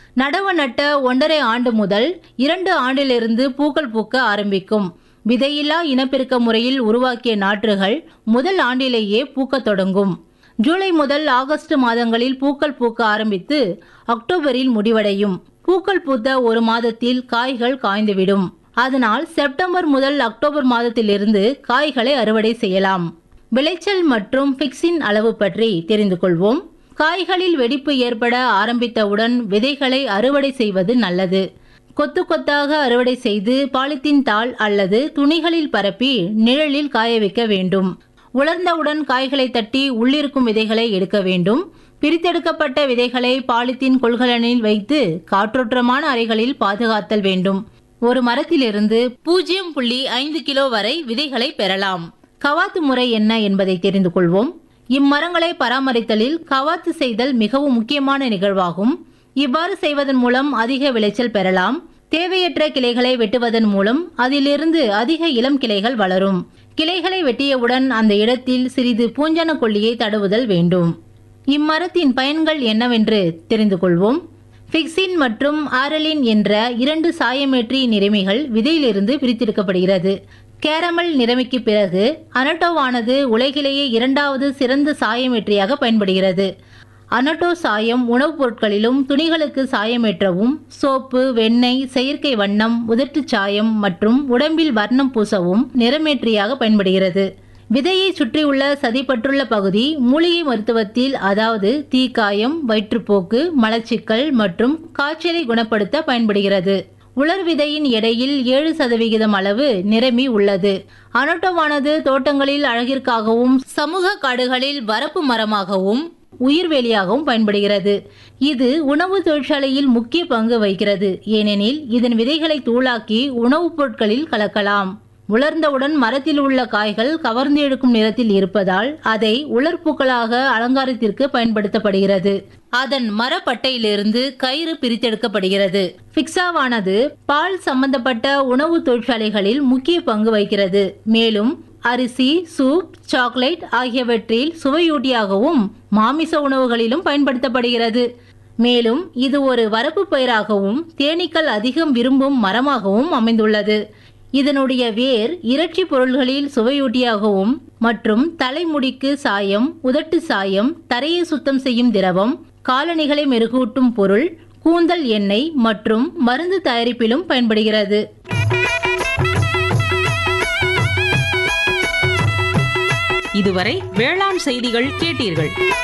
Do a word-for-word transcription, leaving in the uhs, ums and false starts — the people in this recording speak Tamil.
நடவு நட்ட ஒன்றரை ஆண்டு முதல் இரண்டு ஆண்டிலிருந்து பூக்கள் பூக்க ஆரம்பிக்கும். விதையில்லா இனப்பெருக்க முறையில் உருவாக்கிய நாற்றுகள் முதல் ஆண்டிலேயே பூக்கத் தொடங்கும். ஜூலை முதல் ஆகஸ்ட் மாதங்களில் பூக்கள் பூக்க ஆரம்பித்து அக்டோபரில் முடிவடையும். பூக்கள் பூத்த ஒரு மாதத்தில் காய்கள் காய்ந்துவிடும். அதனால் செப்டம்பர் முதல் அக்டோபர் மாதத்திலிருந்து காய்களை அறுவடை செய்யலாம். விளைச்சல் மற்றும் பிக்ஸின் அளவு பற்றி தெரிந்து கொள்வோம். காய்களில் வெடிப்பு ஏற்பட ஆரம்பித்தவுடன் விதைகளை அறுவடை செய்வது நல்லது. கொத்து கொத்தாக அறுவடை செய்து பாலித்தீன் தாள் அல்லது துணிகளில் பரப்பி நிழலில் காய வைக்க வேண்டும். உலர்ந்தவுடன் காய்களை தட்டி உள்ளிருக்கும் விதைகளை எடுக்க வேண்டும். பிரித்தெடுக்கப்பட்ட விதைகளை பாலித்தீன் கொள்கலனில் வைத்து காற்றோட்டமான அறைகளில் பாதுகாத்தல் வேண்டும். ஒரு மரத்திலிருந்து பூஜ்ஜியம் புள்ளி ஐந்து கிலோ வரை விதைகளை பெறலாம். கவாத்து முறை என்ன என்பதை தெரிந்து கொள்வோம். இம்மரங்களை பராமரித்தலில் கவாத்து செய்தல் மிகவும் முக்கியமான நிகழ்வாகும். இவ்வாறு செய்வதன் மூலம் அதிக விளைச்சல் பெறலாம். தேவையற்ற கிளைகளை வெட்டுவதன் மூலம் அதிலிருந்து அதிக இளம் கிளைகள் வளரும். கிளைகளை வெட்டியவுடன் அந்த இடத்தில் சிறிது பூஞ்சன கொல்லியை தடவுதல் வேண்டும். இம்மரத்தின் பயன்கள் என்னவென்று தெரிந்து கொள்வோம். பிக்ஸின் மற்றும் ஆரலின் என்ற இரண்டு சாயமேற்றி நிறமிகள் விதையிலிருந்து பிரித்தெடுக்கப்படுகிறது. கேரமல் நிறமிக்கு பிறகு அனட்டோவானது உலகிலேயே இரண்டாவது சிறந்த சாயமேற்றியாக பயன்படுகிறது. அனட்டோ சாயம் உணவுப் பொருட்களிலும் துணிகளுக்கு சாயமேற்றவும், சோப்பு, வெண்ணெய், செயற்கை வண்ணம், உதட்டுச் சாயம் மற்றும் உடம்பில் வர்ணம் பூசவும் நிறமேற்றியாக பயன்படுகிறது. விதையை சுற்றியுள்ள சதிப்பற்றுள்ள பகுதி மூலிகை மருத்துவத்தில், அதாவது தீக்காயம், வயிற்றுப்போக்கு, மலச்சிக்கல் மற்றும் காய்ச்சலை குணப்படுத்த பயன்படுகிறது. உலர் விதையின் எடையில் ஏழு சதவிகிதம் அளவு நிறமி உள்ளது. அனட்டோவானது தோட்டங்களில் அழகிற்காகவும் சமூக காடுகளில் வரப்பு மரமாகவும் உயிர்வேலியாகவும் பயன்படுகிறது. இது உணவு தொழிற்சாலையில் முக்கிய பங்கு வகிக்கிறது. ஏனெனில் இதன் விதைகளை தூளாக்கி உணவுப் பொருட்களில் கலக்கலாம். உலர்ந்தவுடன் மரத்தில் உள்ள காய்கள் கவர்ந்து எடுக்கும் நிறத்தில் இருப்பதால் அதை உலர்பூக்களாக அலங்காரத்திற்கு பயன்படுத்தப்படுகிறது. அதன் மரப்பட்டையிலிருந்து கயிறு பிரித்தெடுக்கப்படுகிறது. பிக்ஸாவானது பால் சம்பந்தப்பட்ட உணவு தொழிற்சாலைகளில் முக்கிய பங்கு வகிக்கிறது. மேலும் அரிசி, சூப், சாக்லேட் ஆகியவற்றில் சுவையூட்டியாகவும் மாமிச உணவுகளிலும் பயன்படுத்தப்படுகிறது. மேலும் இது ஒரு வரப்பு பயிராகவும் தேனீக்கள் அதிகம் விரும்பும் மரமாகவும் அமைந்துள்ளது. இதனுடைய வேர் இறைச்சி பொருள்களில் சுவையூட்டியாகவும் மற்றும் தலைமுடிக்கு சாயம், உதட்டு சாயம், தரையை சுத்தம் செய்யும் திரவம், காலணிகளை மெருகூட்டும் பொருள், கூந்தல் எண்ணெய் மற்றும் மருந்து தயாரிப்பிலும் பயன்படுகிறது. இதுவரை வேளாண் செய்திகள் கேட்டீர்கள்.